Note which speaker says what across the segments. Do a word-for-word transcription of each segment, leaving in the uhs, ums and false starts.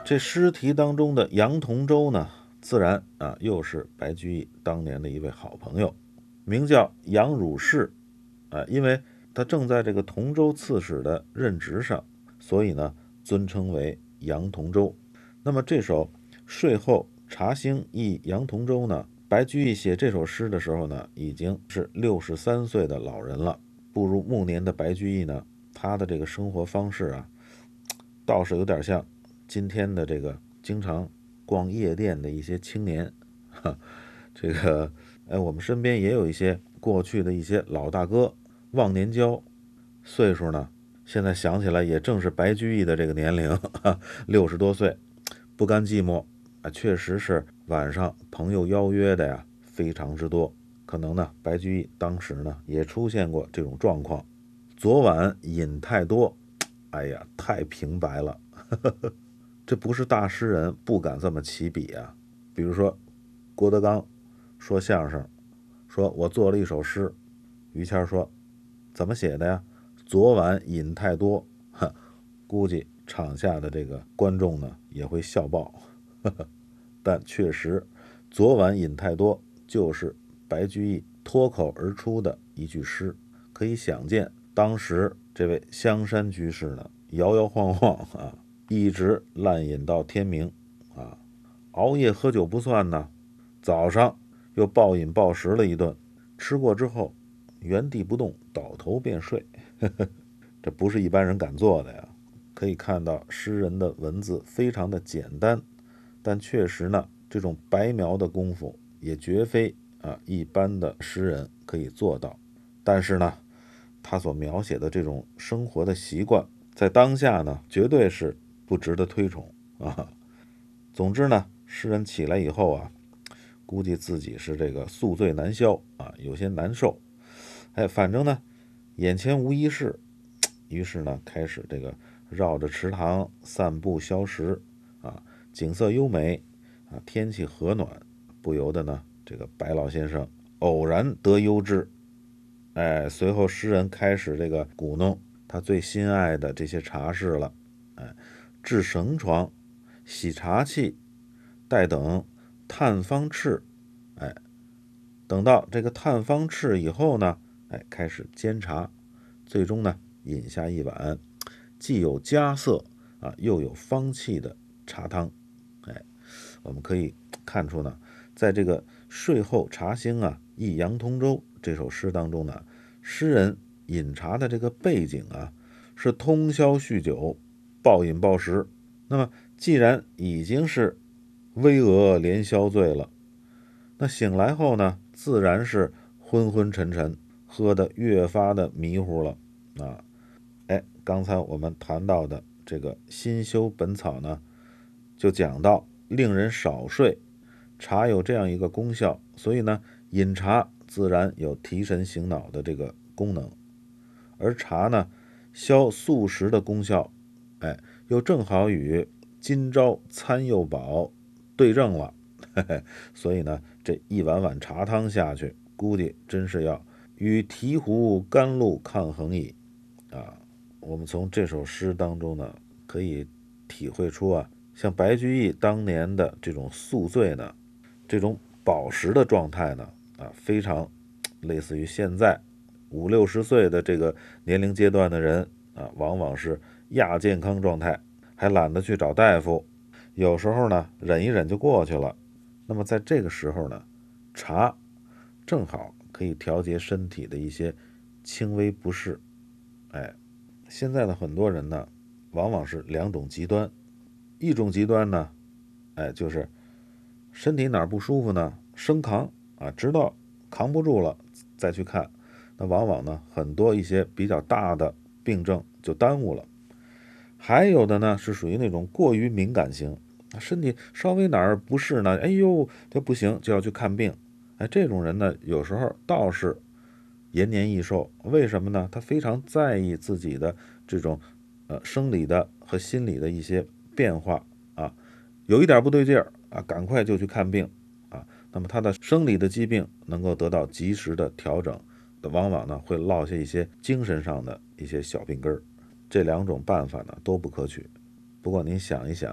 Speaker 1: 这诗题当中的杨同舟呢，自然啊又是白居易当年的一位好朋友，名叫杨汝士啊，因为他正在这个同州刺史的任职上，所以呢尊称为杨同舟。那么这首睡后茶兴忆杨同舟呢，白居易写这首诗的时候呢，已经是六十三岁的老人了。步入暮年的白居易呢，他的这个生活方式啊，倒是有点像今天的这个经常逛夜店的一些青年。哈，这个哎，我们身边也有一些过去的一些老大哥，忘年交，岁数呢，现在想起来也正是白居易的这个年龄，六十多岁，不甘寂寞啊，确实是晚上朋友邀约的呀，非常之多。可能呢，白居易当时呢也出现过这种状况。昨晚饮太多，哎呀，太平白了。这不是大诗人不敢这么起笔啊。比如说郭德纲说相声，说我做了一首诗，于谦说怎么写的呀？昨晚饮太多，估计场下的这个观众呢也会笑爆。但确实，昨晚饮太多就是白居易脱口而出的一句诗，可以想见当时这位香山居士呢，摇摇晃晃啊，一直烂饮到天明啊，熬夜喝酒不算呢，早上又暴饮暴食了一顿，吃过之后原地不动，倒头便睡。这不是一般人敢做的呀。可以看到诗人的文字非常的简单，但确实呢，这种白描的功夫也绝非啊一般的诗人可以做到。但是呢，他所描写的这种生活的习惯，在当下呢，绝对是不值得推崇啊。总之呢，诗人起来以后啊，估计自己是这个宿醉难消啊，有些难受。哎，反正呢，眼前无一事，于是呢，开始这个绕着池塘散步消食啊，景色优美啊，天气和暖，不由得呢，这个白老先生偶然得忧之。哎，随后诗人开始这个鼓弄他最心爱的这些茶室了。哎，置绳床，洗茶器，待等探方敕。哎，等到这个探方敕以后呢，哎，开始煎茶，最终呢，饮下一碗既有佳色啊，又有芳气的茶汤。哎，我们可以看出呢，在这个睡后茶兴啊，忆杨同舟这首诗当中呢，诗人饮茶的这个背景啊，是通宵酗酒，暴饮暴食。那么既然已经是巍峨连宵醉了，那醒来后呢，自然是昏昏沉沉，喝得越发的迷糊了啊。哎，刚才我们谈到的这个新修本草呢，就讲到令人少睡，茶有这样一个功效，所以呢，饮茶自然有提神醒脑的这个功能。而茶呢，消宿食的功效，哎，又正好与今朝餐又饱对症了。嘿嘿，所以呢，这一碗碗茶汤下去，估计真是要与醍醐甘露抗衡矣啊！我们从这首诗当中呢，可以体会出啊，像白居易当年的这种宿醉呢，这种饱食的状态呢，啊，非常类似于现在五六十岁的这个年龄阶段的人啊，往往是亚健康状态，还懒得去找大夫，有时候呢，忍一忍就过去了。那么在这个时候呢，茶正好可以调节身体的一些轻微不适。哎，现在的很多人呢，往往是两种极端。一种极端呢，哎，就是身体哪儿不舒服呢，生扛啊，直到扛不住了再去看。那往往呢，很多一些比较大的病症就耽误了。还有的呢，是属于那种过于敏感型，身体稍微哪儿不适呢，哎呦，这不行，就要去看病。哎，这种人呢，有时候倒是延年益寿。为什么呢？他非常在意自己的这种呃生理的和心理的一些变化啊，有一点不对劲儿啊，赶快就去看病啊。那么他的生理的疾病能够得到及时的调整，往往呢会落下一些精神上的一些小病根儿。这两种办法呢都不可取。不过您想一想，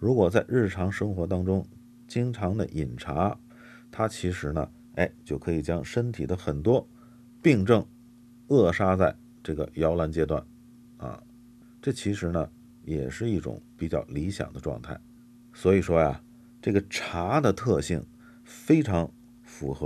Speaker 1: 如果在日常生活当中经常的饮茶，它其实呢，哎，就可以将身体的很多病症扼杀在这个摇篮阶段啊。这其实呢，也是一种比较理想的状态。所以说呀，这个茶的特性非常符合